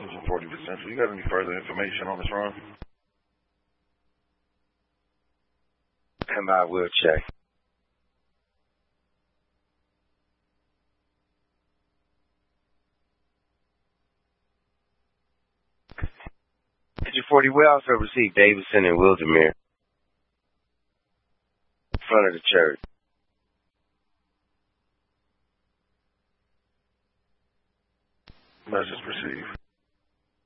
Engine 40%. You got any further information on this run? And I will check. Engine 40, we also received Davidson and Wildermere. Front of the church. Message received.